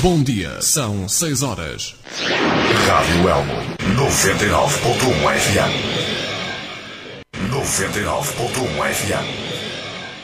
Bom dia, são 6 horas. Rádio Elmo, 99.1 FM. 99.1 FM.